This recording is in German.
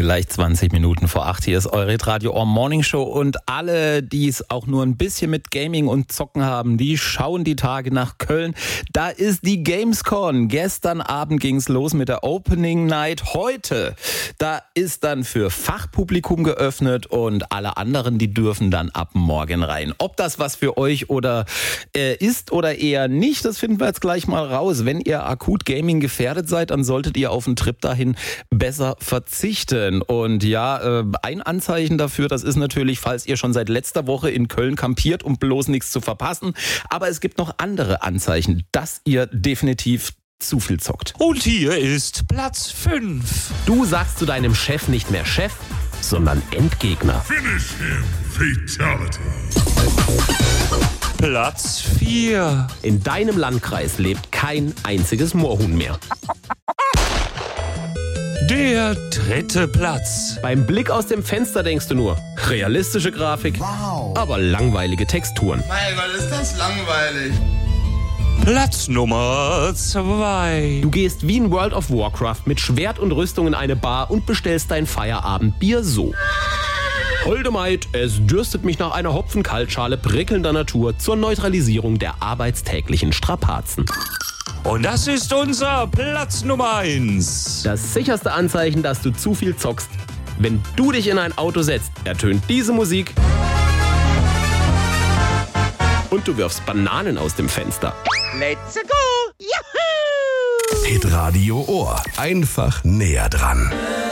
Gleich 20 Minuten vor 8. Hier ist eure Radio Ohr Morning Show und alle, die es auch nur ein bisschen mit Gaming und Zocken haben, die schauen die Tage nach Köln. Da ist die Gamescom. Gestern Abend ging's los mit der Opening Night. Heute, da ist dann für Fachpublikum geöffnet und alle anderen, die dürfen dann ab morgen rein. Ob das was für euch oder ist oder eher nicht, das finden wir jetzt gleich mal raus. Wenn ihr akut Gaming gefährdet seid, dann solltet ihr auf einen Trip dahin besser verzichten. Und ja, ein Anzeichen dafür, das ist natürlich, falls ihr schon seit letzter Woche in Köln kampiert, um bloß nichts zu verpassen. Aber es gibt noch andere Anzeichen, dass ihr definitiv zu viel zockt. Und hier ist Platz 5. Du sagst zu deinem Chef nicht mehr Chef, sondern Endgegner. Finish him. Fatality. Platz 4. In deinem Landkreis lebt kein einziges Moorhuhn mehr. Der 3. Platz. Beim Blick aus dem Fenster denkst du nur, realistische Grafik, aber langweilige Texturen. Mein Gott, ist das langweilig. Platz Nummer 2. Du gehst wie in World of Warcraft mit Schwert und Rüstung in eine Bar und bestellst dein Feierabendbier so. Holde Maid, es dürstet mich nach einer Hopfenkaltschale prickelnder Natur zur Neutralisierung der arbeitstäglichen Strapazen. Und das ist unser Platz Nummer 1. Das sicherste Anzeichen, dass du zu viel zockst. Wenn du dich in ein Auto setzt, ertönt diese Musik und du wirfst Bananen aus dem Fenster. Let's go! Juhu! Hitradio Ohr. Einfach näher dran.